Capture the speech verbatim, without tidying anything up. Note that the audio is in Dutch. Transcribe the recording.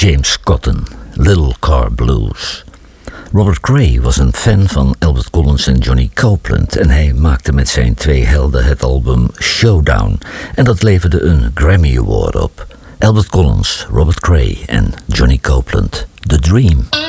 James Cotton, Little Car Blues. Robert Cray was een fan van Albert Collins en Johnny Copeland en hij maakte met zijn twee helden het album Showdown en dat leverde een Grammy Award op. Albert Collins, Robert Cray en Johnny Copeland, The Dream.